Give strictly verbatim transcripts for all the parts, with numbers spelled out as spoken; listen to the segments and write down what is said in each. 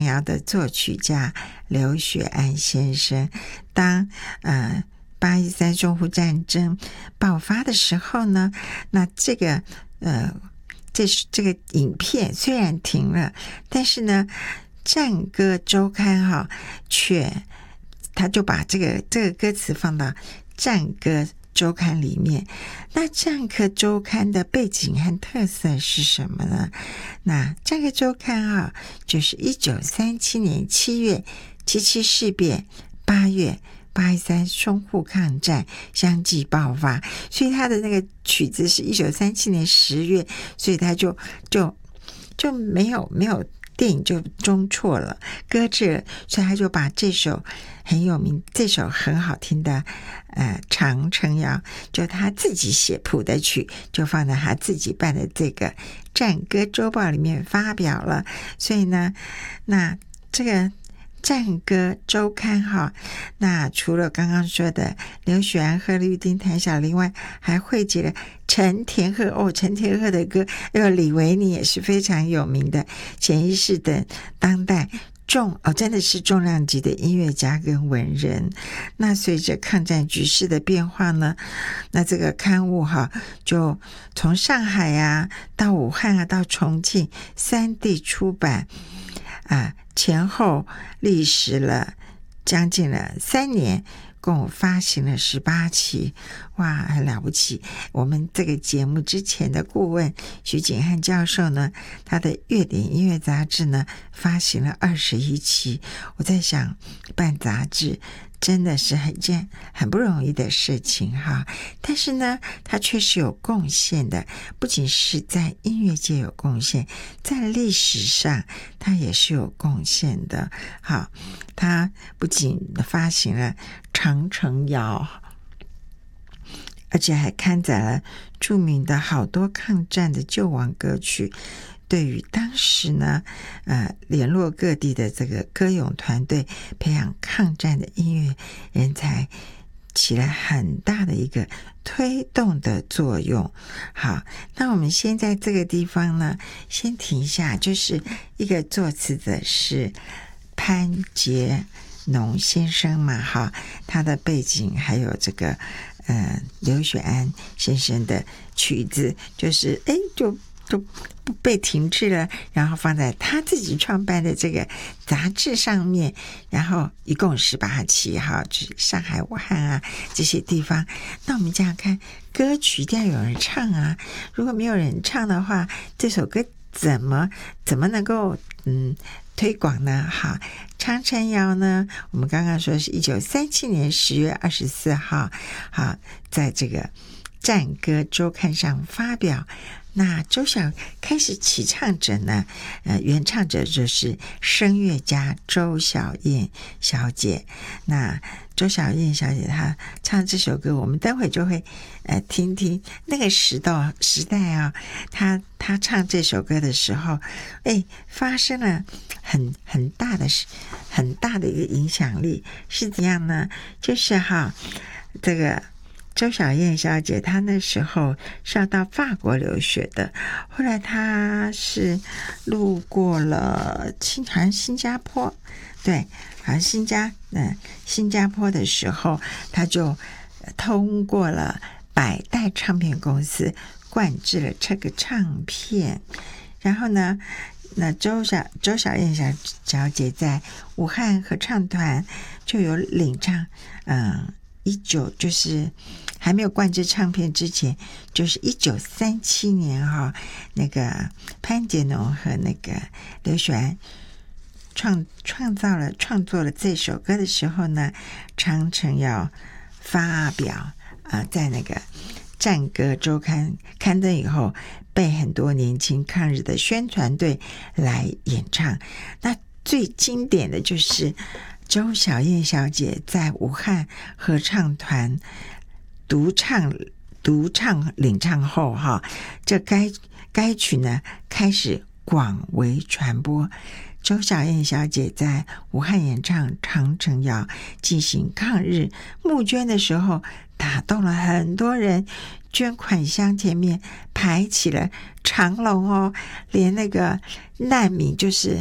谣的作曲家刘雪安先生，当呃八一三淞沪战争爆发的时候呢，那这个呃这这个影片虽然停了，但是呢战歌周刊哈、哦、却他就把这个这个歌词放到战歌周刊里面。那战歌周刊的背景和特色是什么呢？那战歌周刊啊，就是一九三七年七月七七事变，八月八一三淞沪抗战相继爆发，所以他的那个曲子是一九三七年十月，所以他就就就没有没有电影就中错了，搁置了，所以他就把这首很有名、这首很好听的呃长城谣，就他自己写谱的曲，就放在他自己办的这个战歌周报里面发表了。所以呢，那这个战歌周刊哈，那除了刚刚说的刘雪安、贺绿汀、谭小玲外，还汇集了陈田鹤哦，陈田鹤的歌，还有李维尼也是非常有名的，潜意识等当代重哦，真的是重量级的音乐家跟文人。那随着抗战局势的变化呢，那这个刊物哈，就从上海啊到武汉啊到重庆三地出版啊，前后历时了将近了三年，共发行了十八期，哇，很了不起！我们这个节目之前的顾问徐景汉教授呢，他的乐典音乐杂志呢发行了二十一期。我在想，办杂志真的是很件很不容易的事情哈，但是呢，他确实有贡献的，不仅是在音乐界有贡献，在历史上他也是有贡献的。好，他不仅发行了长城谣，而且还刊载了著名的好多抗战的救亡歌曲，对于当时呢，呃，联络各地的这个歌咏团队，培养抗战的音乐人才，起了很大的一个推动的作用。好，那我们先在这个地方呢，先停一下，就是一个作词的是潘杰农先生嘛，哈，他的背景还有这个呃刘雪安先生的曲子，就是哎就。就不被停滞了，然后放在他自己创办的这个杂志上面，然后一共十八期哈，就是上海、武汉啊这些地方。那我们这样看，歌曲一定要有人唱啊，如果没有人唱的话，这首歌怎么怎么能够嗯推广呢？哈，长城谣呢，我们刚刚说是一九三七年十月二十四号，好，在这个战歌周刊上发表。那周小开始起唱者呢，呃，原唱者就是声乐家周小燕小姐。那周小燕小姐她唱这首歌，我们待会就会呃听听那个时代时代啊，她她唱这首歌的时候，哎，发生了很很大的很大的一个影响力，是怎样呢？就是哈，这个。周小燕小姐她那时候是要到法国留学的，后来她是路过了新好像新加坡，对，好像新加嗯新加坡的时候，她就通过了百代唱片公司灌制了这个唱片，然后呢，那周小周小燕小小姐在武汉合唱团就有领唱，嗯。一九就是还没有灌制唱片之前，就是一九三七年哈、哦，那个潘杰农和那个刘雪安创创造了创作了这首歌的时候呢，长城要发表啊、呃，在那个战歌周刊刊登以后，被很多年轻抗日的宣传队来演唱。那最经典的就是周小燕小姐在武汉合唱团独唱独唱领唱后哈，这该该曲呢开始广为传播。周小燕小姐在武汉演唱长城谣进行抗日募捐的时候，打动了很多人，捐款箱前面排起了长龙哦，连那个难民就是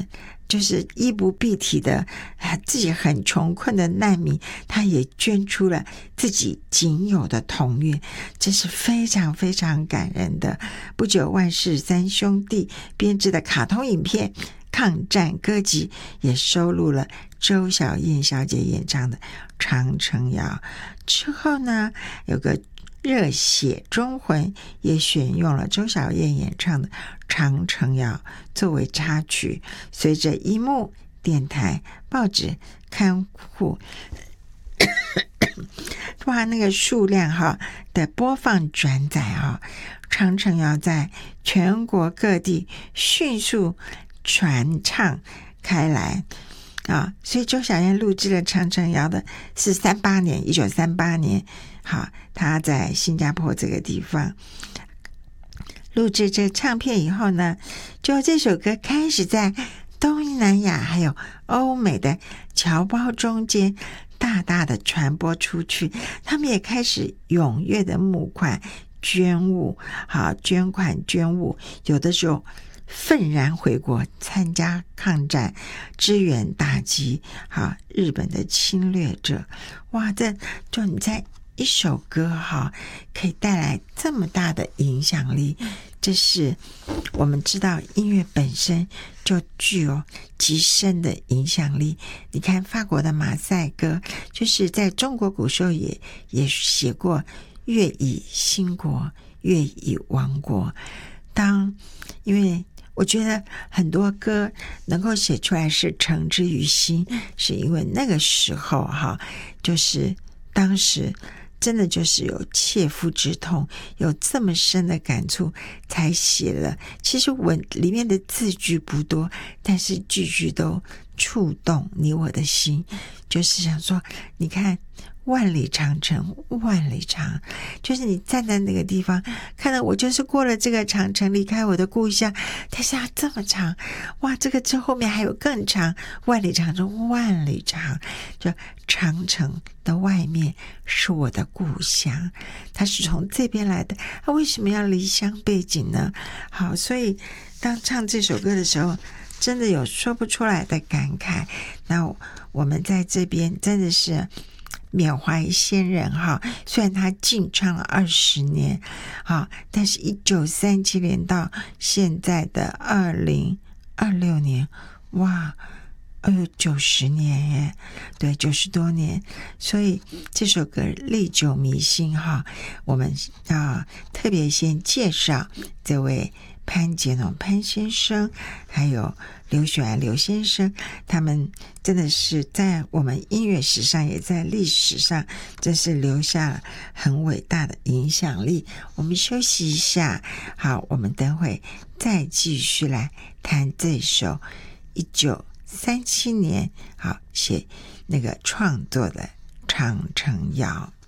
就是衣不蔽体的，自己很穷困的难民，他也捐出了自己仅有的铜乐，这是非常非常感人的。不久，万氏三兄弟编制的卡通影片《抗战歌集》也收录了周小燕小姐演唱的《长城谣》。之后呢，有个《热血忠魂》也选用了周小燕演唱的《长城谣》作为插曲，随着荧幕、电台、报纸、刊物哇，那个数量哈的播放转载哈，长城谣在全国各地迅速传唱开来啊，所以周小燕录制了长城谣的是三八年，一九三八年，好，她在新加坡这个地方录制这唱片以后呢，就这首歌开始在东南亚还有欧美的侨胞中间大大的传播出去，他们也开始踊跃的募款捐物，好，捐款捐物，有的时候愤然回国参加抗战，支援打击好日本的侵略者。哇，这就你在一首歌哈可以带来这么大的影响力，这是我们知道音乐本身就具有极深的影响力。你看法国的马赛歌，就是在中国古时候也也写过乐以兴国，乐以亡国。当因为我觉得很多歌能够写出来是诚之于心，是因为那个时候哈，就是当时真的就是有切肤之痛，有这么深的感触才写了。其实文里面的字句不多，但是句句都触动你我的心，就是想说你看万里长城万里长，就是你站在那个地方看到我就是过了这个长城离开我的故乡，但是它这么长，哇，这个之后面还有更长，万里长城万里长，就长城的外面是我的故乡，它是从这边来的，它为什么要离乡背井呢？好，所以当唱这首歌的时候真的有说不出来的感慨。那我们在这边真的是缅怀先人哈，虽然他禁唱了二十年，哈，但是一九三七年到现在的二零二六年，哇，哎呦，九十年耶，对，九十多年，所以这首歌历久弥新哈。我们要特别先介绍这位潘杰农潘先生，还有刘雪兰刘先生，他们真的是在我们音乐史上也在历史上真是留下了很伟大的影响力。我们休息一下，好，我们等会再继续来谈这首一九三七年好写那个创作的长城谣。